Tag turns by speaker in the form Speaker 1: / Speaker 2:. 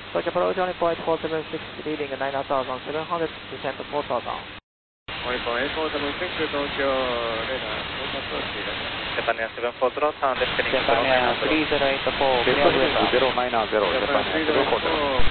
Speaker 1: Tokyo approach only point 476, leading 9,700, descent 4,000.
Speaker 2: Only point 476, Tokyo radar, Japan 740, sound descending
Speaker 1: Japan 3084, clear wind.
Speaker 3: 090, Japan 740.